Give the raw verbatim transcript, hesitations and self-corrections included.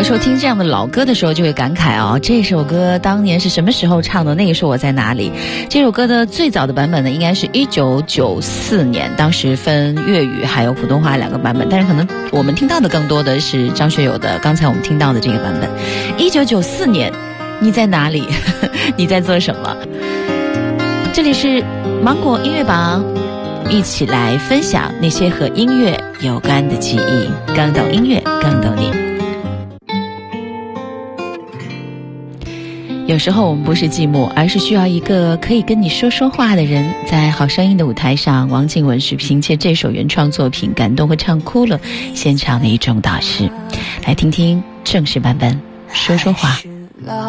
时候听这样的老歌的时候就会感慨哦，这首歌当年是什么时候唱的？那个时候我在哪里？这首歌的最早的版本呢，应该是一九九四年，当时分粤语还有普通话两个版本，但是可能我们听到的更多的是张学友的刚才我们听到的这个版本。一九九四年，你在哪里？你在做什么？这里是芒果音乐榜，一起来分享那些和音乐有关的记忆，更懂音乐，更懂你。有时候我们不是寂寞，而是需要一个可以跟你说说话的人。在好声音的舞台上，王靖雯是凭借这首原创作品感动和唱哭了现场的一众导师。来听听正式版本说说话。